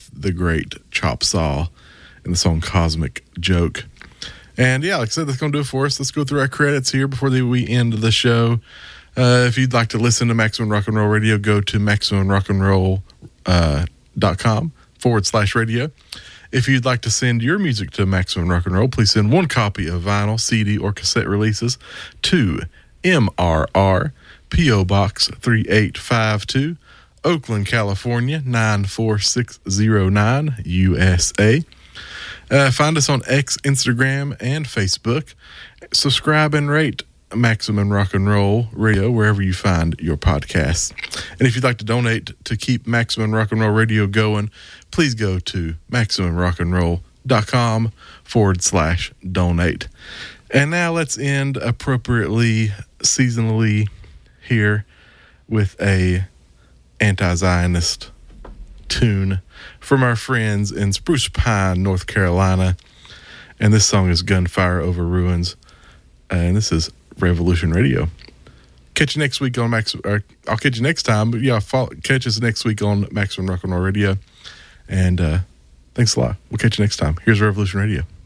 with the great Chop Saw and the song Cosmic Joke. And yeah, like I said, that's going to do it for us. Let's go through our credits here before we end the show. If you'd like to listen to Maximum Rock and Roll Radio, go to MaximumRockandRoll.com/radio. If you'd like to send your music to Maximum Rock and Roll, please send one copy of vinyl, CD, or cassette releases to MRR, P.O. Box 3852, Oakland, California, 94609, USA. Find us on X, Instagram, and Facebook. Subscribe and rate Maximum Rock and Roll Radio wherever you find your podcasts. And if you'd like to donate to keep Maximum Rock and Roll Radio going, please go to MaximumRockandRoll.com/donate. And now let's end appropriately seasonally here with a anti-Zionist tune from our friends in Spruce Pine, North Carolina. And this song is Gunfire Over Ruins. And this is Revolution Radio. Catch you next week on I'll catch you next time, but yeah, catch us next week on Maximum Rock and Roll Radio. And thanks a lot. We'll catch you next time. Here's Revolution Radio.